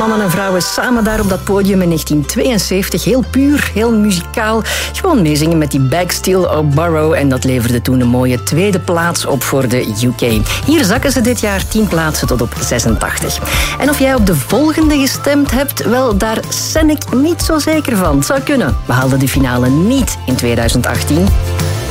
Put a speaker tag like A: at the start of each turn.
A: mannen en vrouwen samen daar op dat podium in 1972. Heel puur, heel muzikaal. Gewoon meezingen met die Bagsteel O'Barrow. En dat leverde toen een mooie tweede plaats op voor de UK. Hier zakken ze dit jaar 10 plaatsen tot op 86. En of jij op de volgende gestemd hebt, wel, daar ben ik niet zo zeker van. Het zou kunnen. We haalden de finale niet in 2018.